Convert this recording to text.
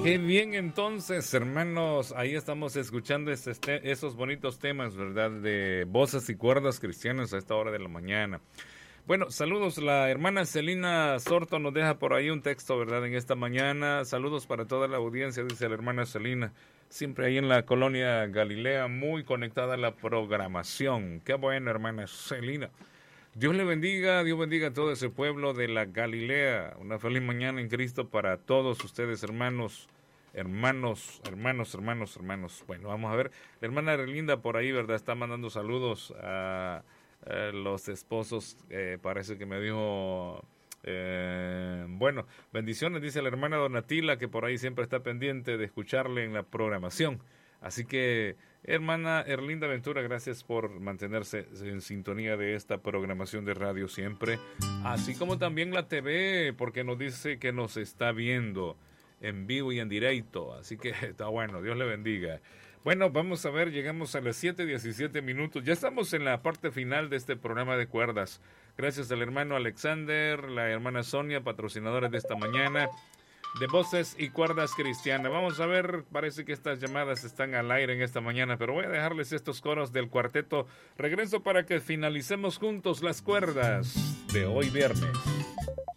Qué bien entonces, hermanos, ahí estamos escuchando esos bonitos temas, ¿verdad? De voces y cuerdas cristianas a esta hora de la mañana. Bueno, saludos, la hermana Celina Sorto nos deja por ahí un texto, ¿verdad? En esta mañana, saludos para toda la audiencia, dice la hermana Celina, siempre ahí en la colonia Galilea, muy conectada a la programación. Qué bueno, hermana Celina. Dios bendiga a todo ese pueblo de la Galilea. Una feliz mañana en Cristo para todos ustedes, hermanos. Hermanos. Bueno, vamos a ver. La hermana Relinda por ahí, ¿verdad? Está mandando saludos a los esposos. Parece que me dijo... bueno, bendiciones, dice la hermana Donatila, que por ahí siempre está pendiente de escucharle en la programación. Así que, hermana Erlinda Ventura, gracias por mantenerse en sintonía de esta programación de radio siempre. Así como también la TV, porque nos dice que nos está viendo en vivo y en directo. Así que está bueno, Dios le bendiga. Bueno, vamos a ver, llegamos a las 7:17 minutos. Ya estamos en la parte final de este programa de cuerdas. Gracias al hermano Alexander, la hermana Sonia, patrocinadores de esta mañana, de Voces y Cuerdas Cristianas. Vamos a ver, parece que estas llamadas están al aire en esta mañana, pero voy a dejarles estos coros del cuarteto. Regreso para que finalicemos juntos las cuerdas de hoy viernes.